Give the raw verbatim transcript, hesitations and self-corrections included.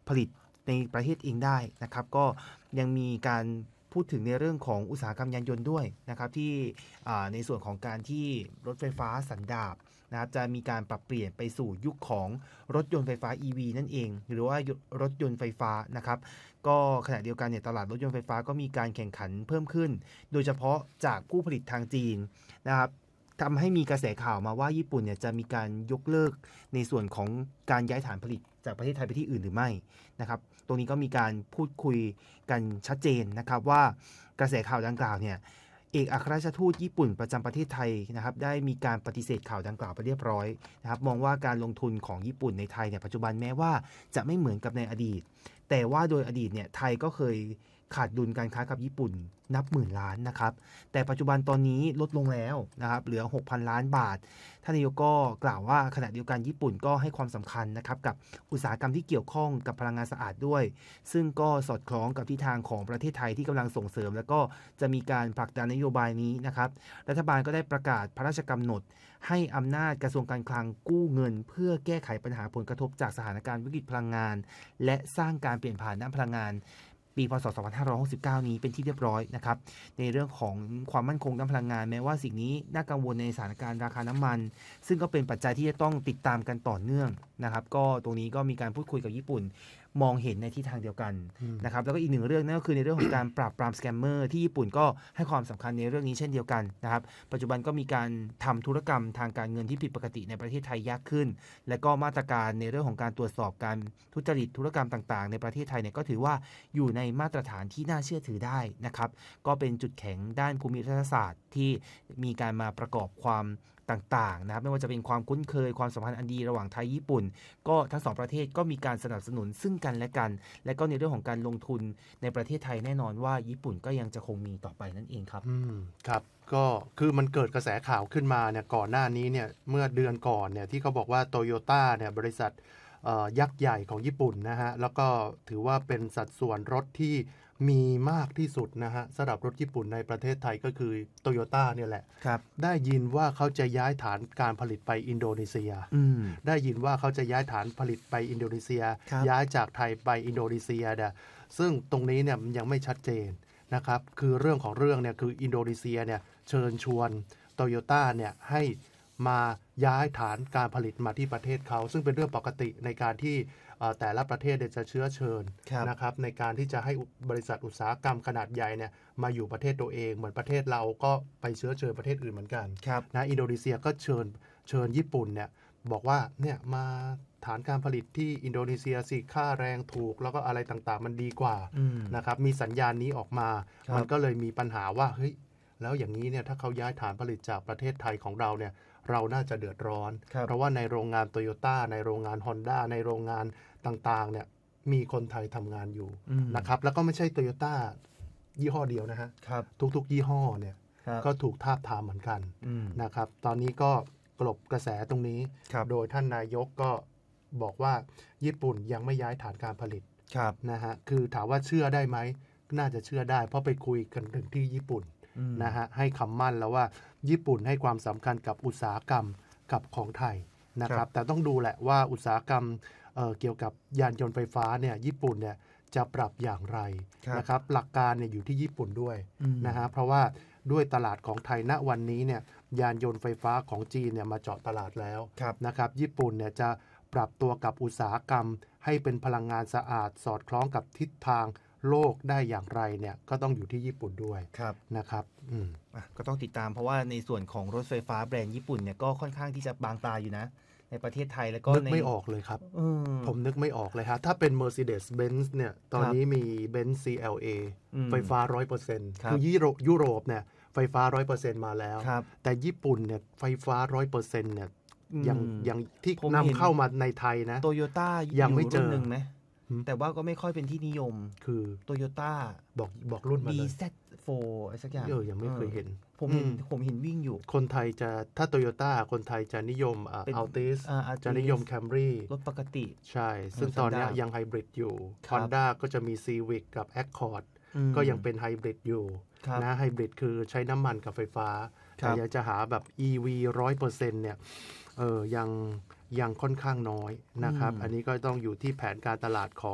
ผลิตในประเทศเองได้นะครับก็ยังมีการพูดถึงในเรื่องของอุตสาหกรรมยานยนต์ด้วยนะครับที่ในส่วนของการที่รถไฟฟ้าสันดาปนะครับจะมีการปรับเปลี่ยนไปสู่ยุคของรถยนต์ไฟฟ้า อี วี นั่นเองหรือว่ารถยนต์ไฟฟ้านะครับก็ขณะเดียวกันเนี่ยตลาดรถยนต์ไฟฟ้าก็มีการแข่งขันเพิ่มขึ้นโดยเฉพาะจากผู้ผลิตทางจีนนะครับทำให้มีกระแสข่าวมาว่าญี่ปุ่นเนี่ยจะมีการยกเลิกในส่วนของการย้ายฐานผลิตจากประเทศไทยไปที่อื่นหรือไม่นะครับตรงนี้ก็มีการพูดคุยกันชัดเจนนะครับว่ากระแสข่าวดังกล่าวเนี่ยเอกอัครราชทูตญี่ปุ่นประจำประเทศไทยนะครับได้มีการปฏิเสธข่าวดังกล่าวไปเรียบร้อยนะครับมองว่าการลงทุนของญี่ปุ่นในไทยเนี่ยปัจจุบันแม้ว่าจะไม่เหมือนกับในอดีตแต่ว่าโดยอดีตเนี่ยไทยก็เคยขาดดุลการค้ากับญี่ปุ่นนับหมื่นล้านนะครับแต่ปัจจุบันตอนนี้ลดลงแล้วนะครับเหลือ หกพัน ล้านบาทท่านนายกก็กล่าวว่าขณะเดียวกันญี่ปุ่นก็ให้ความสำคัญนะครับกับอุตสาหกรรมที่เกี่ยวข้องกับพลังงานสะอาดด้วยซึ่งก็สอดคล้องกับทิศทางของประเทศไทยที่กำลังส่งเสริมแล้วก็จะมีการผลักดันนโยบายนี้นะครับรัฐบาลก็ได้ประกาศพระราชกำหนดให้อำนาจกระทรวงการคลังกู้เงินเพื่อแก้ไขปัญหาผลกระทบจากสถานการณ์วิกฤตพลังงานและสร้างการเปลี่ยนผ่านด้านพลังงานปีพ.ศ. สองพันห้าร้อยหกสิบเก้านี้เป็นที่เรียบร้อยนะครับในเรื่องของความมั่นคงด้านพลังงานแม้ว่าสิ่งนี้น่ากังวลในสถานการณ์ราคาน้ำมันซึ่งก็เป็นปัจจัยที่จะต้องติดตามกันต่อเนื่องนะครับก็ตรงนี้ก็มีการพูดคุยกับญี่ปุ่นมองเห็นในทิศทางเดียวกันนะครับแล้วก็อีกหนึ่งเรื่องนั่นก็คือในเรื่องของการปราบปรามสแกมเมอร์ที่ญี่ปุ่นก็ให้ความสำคัญในเรื่องนี้เช่นเดียวกันนะครับปัจจุบันก็มีการทำธุรกรรมทางการเงินที่ผิดปกติในประเทศไทยยากขึ้นและก็มาตรการในเรื่องของการตรวจสอบการทุจริตธุรกรรมต่างๆในประเทศไทยเนี่ยก็ถือว่าอยู่ในมาตรฐานที่น่าเชื่อถือได้นะครับก็เป็นจุดแข็งด้านภูมิรัฐศาสตร์ที่มีการมาประกอบความต่างๆนะครับไม่ว่าจะเป็นความคุ้นเคยความสัมพันธ์อันดีระหว่างไทยญี่ปุ่นก็ทั้งสองประเทศก็มีการสนับสนุนซึ่งกันและกันและก็ในเรื่องของการลงทุนในประเทศไทยแน่นอนว่าญี่ปุ่นก็ยังจะคงมีต่อไปนั่นเองครับอืมครับก็คือมันเกิดกระแสข่าวขึ้นมาเนี่ยก่อนหน้านี้เนี่ยเมื่อเดือนก่อนเนี่ยที่เขาบอกว่าโตโยต้าเนี่ยบริษัทยักษ์ใหญ่ของญี่ปุ่นนะฮะแล้วก็ถือว่าเป็นสัดส่วนรถที่มีมากที่สุดนะฮะสำหรับรถญี่ปุ่นในประเทศไทยก็คือโตโยต้าเนี่ยแหละได้ยินว่าเขาจะย้ายฐานการผลิตไปอินโดนีเซียได้ยินว่าเขาจะย้ายฐานผลิตไปอินโดนีเซียย้ายจากไทยไปอินโดนีเซียเนี่ยซึ่งตรงนี้เนี่ยยังไม่ชัดเจนนะครับคือเรื่องของเรื่องเนี่ยคืออินโดนีเซียเนี่ยเชิญชวนโตโยต้าเนี่ยให้มาย้ายฐานการผลิตมาที่ประเทศเขาซึ่งเป็นเรื่องปกติในการที่แต่ละประเทศจะเชื้อเชิญนะครับในการที่จะให้บริษัทอุตสาหกรรมขนาดใหญ่เนี่ยมาอยู่ประเทศตัวเองเหมือนประเทศเราก็ไปเชื้อเชิญประเทศอื่นเหมือนกันนะอินโดนีเซียก็เชิญเชิญญี่ปุ่นเนี่ยบอกว่าเนี่ยมาฐานการผลิตที่อินโดนีเซียสิค่าแรงถูกแล้วก็อะไรต่างๆมันดีกว่านะครับมีสัญญาณนี้ออกมามันก็เลยมีปัญหาว่าเฮ้ยแล้วอย่างนี้เนี่ยถ้าเขาย้ายฐานผลิตจากประเทศไทยของเราเนี่ยเราน่าจะเดือดร้อนเพราะว่าในโรงงานโตโยต้าในโรงงาน Honda ในโรงงานต่างๆเนี่ยมีคนไทยทำงานอยู่นะครับแล้วก็ไม่ใช่โตโยต้ายี่ห้อเดียวนะฮะทุกๆยี่ห้อเนี่ยก็ถูกทาบทามเหมือนกันนะครับตอนนี้ก็กลบกระแสตรงนี้โดยท่านนายกก็บอกว่าญี่ปุ่นยังไม่ย้ายฐานการผลิตนะฮะคือถามว่าเชื่อได้ไหมน่าจะเชื่อได้เพราะไปคุยกันถึงที่ญี่ปุ่นนะฮะให้คำมั่นแล้วว่าญี่ปุ่นให้ความสำคัญกับอุตสาหกรรมกับของไทยนะครับแต่ต้องดูแหละว่าอุตสาหกรรม เ, เกี่ยวกับยานยนต์ไฟฟ้าเนี่ยญี่ปุ่นเนี่ยจะปรับอย่างไรนะครับหลักการเนี่ยอยู่ที่ญี่ปุ่นด้วยนะฮะเพราะว่าด้วยตลาดของไทยณวันนี้เนี่ยยานยนต์ไฟฟ้าของจีนเนี่ยมาเจาะตลาดแล้วนะครับญี่ปุ่นเนี่ยจะปรับตัวกับอุตสาหกรรมให้เป็นพลังงานสะอาดสอดคล้องกับทิศทางโลกได้อย่างไรเนี่ยก็ต้องอยู่ที่ญี่ปุ่นด้วยนะครับอืมก็ต้องติดตามเพราะว่าในส่วนของรถไฟฟ้าแบรนด์ญี่ปุ่นเนี่ยก็ค่อนข้างที่จะบางตาอยู่นะในประเทศไทยแล้วก็นึกไม่ออกเลยครับผมนึกไม่ออกเลยฮะถ้าเป็น Mercedes-Benz เนี่ยตอนนี้มี Benz ซี แอล เอ ไฟฟ้า ร้อยเปอร์เซ็นต์ คือยุโรปยุโรปเนี่ยไฟฟ้า ร้อยเปอร์เซ็นต์ มาแล้วแต่ญี่ปุ่นเนี่ยไฟฟ้า ร้อยเปอร์เซ็นต์ เนี่ยยังยังที่นำเข้ามาในไทยนะ Toyota ยังไม่เจอนึงไหมแต่ว่าก็ไม่ค่อยเป็นที่นิยมคือ Toyota บอกบอกรุ่นมาเลยดี แซด โฟร์ อะไรสักอย่างเออยังไม่เคยเห็นผมเห็นผมเห็นวิ่งอยู่คนไทยจะถ้า Toyota คนไทยจะนิยมอ่า Altis จะนิยม Camry รถปกติใช่ซึ่งตอนนี้ยังไฮบริดอยู่ Honda ก็จะมี Civic กับ Accord ก็ยังเป็นไฮบริดอยู่นะไฮบริดคือใช้น้ำมันกับไฟฟ้าแต่อยากจะหาแบบ อี วี หนึ่งร้อยเปอร์เซ็นต์ เนี่ยเออยังยังค่อนข้างน้อยนะครับอันนี้ก็ต้องอยู่ที่แผนการตลาดของ